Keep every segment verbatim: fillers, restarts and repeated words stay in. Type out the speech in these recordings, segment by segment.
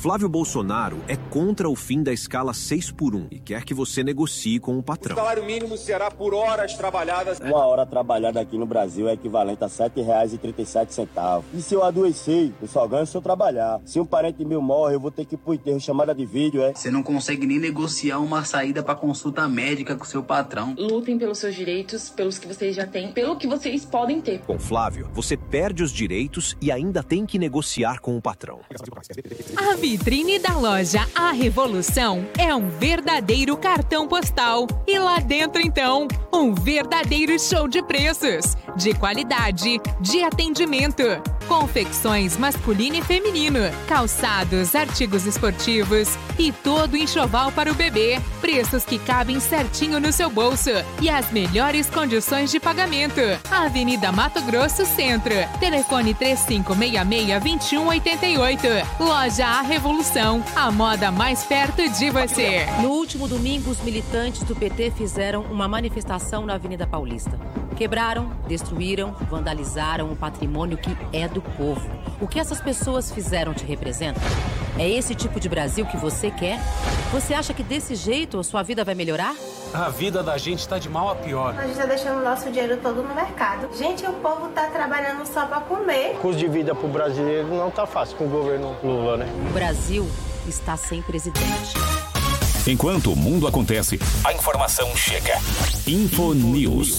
Flávio Bolsonaro é contra o fim da escala seis por um e quer que você negocie com o patrão. O salário mínimo será por horas trabalhadas. Uma hora trabalhada aqui no Brasil é equivalente a sete reais e trinta e sete centavos. E se eu adoecer, eu só ganho se eu trabalhar. Se um parente meu morre, eu vou ter que ir pro enterro, chamada de vídeo, é? Você não consegue nem negociar uma saída pra consulta médica com seu patrão. Lutem pelos seus direitos, pelos que vocês já têm, pelo que vocês podem ter. Com Flávio, você perde os direitos e ainda tem que negociar com o patrão. A vitrine da loja A Revolução é um verdadeiro cartão postal. E lá dentro, então, um verdadeiro show de preços, de qualidade, de atendimento. Confecções masculino e feminino, calçados, artigos esportivos e todo enxoval para o bebê. Preços que cabem certinho no seu bolso e as melhores condições de pagamento. Avenida Mato Grosso Centro. Telefone três cinco seis seis, dois um oito oito. Loja A Revolução, a moda mais perto de você. No último domingo, os militantes do P T fizeram uma manifestação na Avenida Paulista. Quebraram, destruíram, vandalizaram o patrimônio que é do povo. O que essas pessoas fizeram te representa? É esse tipo de Brasil que você quer? Você acha que desse jeito a sua vida vai melhorar? A vida da gente tá de mal a pior. A gente tá deixando o nosso dinheiro todo no mercado. Gente, o povo tá trabalhando só pra comer. O custo de vida pro brasileiro não tá fácil com o governo Lula, né? O Brasil está sem presidente. Enquanto o mundo acontece, a informação chega. Infonews.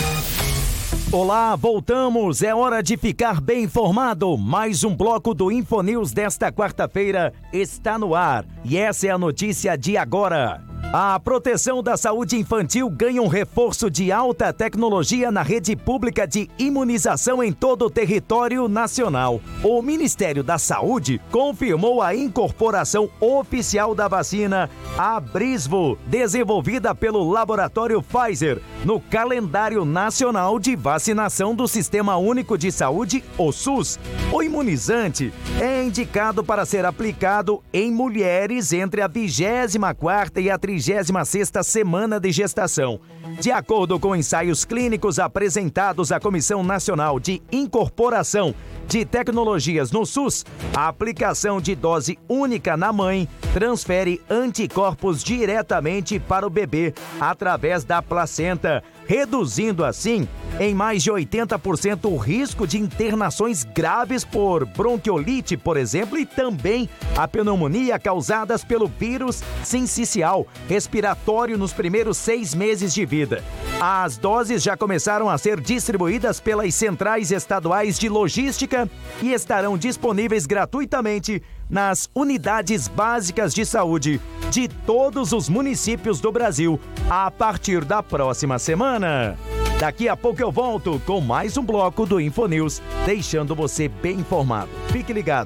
Olá, voltamos. É hora de ficar bem informado. Mais um bloco do Infonews desta quarta-feira está no ar. E essa é a notícia de agora. A proteção da saúde infantil ganha um reforço de alta tecnologia na rede pública de imunização em todo o território nacional. O Ministério da Saúde confirmou a incorporação oficial da vacina Abrisvo, desenvolvida pelo laboratório Pfizer, no calendário nacional de vacinação do Sistema Único de Saúde, o SUS. O imunizante é indicado para ser aplicado em mulheres entre a vigésima quarta e a trigésima sexta semana de gestação. De acordo com ensaios clínicos apresentados à Comissão Nacional de Incorporação de Tecnologias no SUS, a aplicação de dose única na mãe transfere anticorpos diretamente para o bebê através da placenta, reduzindo assim em mais de oitenta por cento o risco de internações graves por bronquiolite, por exemplo, e também a pneumonia causadas pelo vírus sincicial respiratório nos primeiros seis meses de vida. As doses já começaram a ser distribuídas pelas centrais estaduais de logística e estarão disponíveis gratuitamente nas unidades básicas de saúde de todos os municípios do Brasil a partir da próxima semana. Daqui a pouco eu volto com mais um bloco do Infonews, deixando você bem informado. Fique ligado.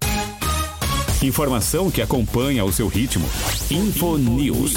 Informação que acompanha o seu ritmo. Infonews.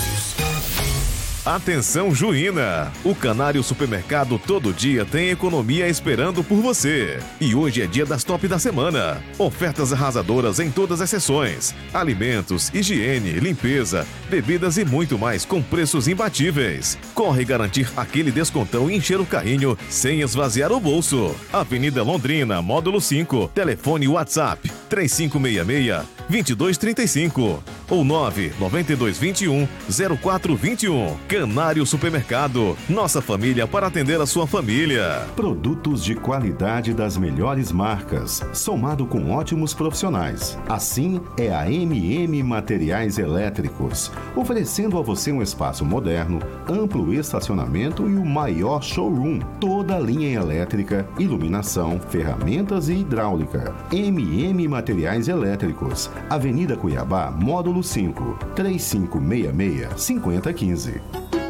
Atenção, Juína! O Canário Supermercado todo dia tem economia esperando por você. E hoje é dia das top da semana. Ofertas arrasadoras em todas as seções. Alimentos, higiene, limpeza, bebidas e muito mais com preços imbatíveis. Corre garantir aquele descontão e encher o carrinho sem esvaziar o bolso. Avenida Londrina, módulo cinco. Telefone WhatsApp três cinco seis seis, dois dois três cinco ou nove nove dois dois um, zero quatro dois um. Canário Supermercado, nossa família para atender a sua família. Produtos de qualidade das melhores marcas, somado com ótimos profissionais. Assim é a M M Materiais Elétricos, oferecendo a você um espaço moderno, amplo estacionamento e o maior showroom. Toda a linha elétrica, iluminação, ferramentas e hidráulica. M M Materiais Elétricos, Avenida Cuiabá, módulo cinco, três cinco seis seis, cinco zero um cinco.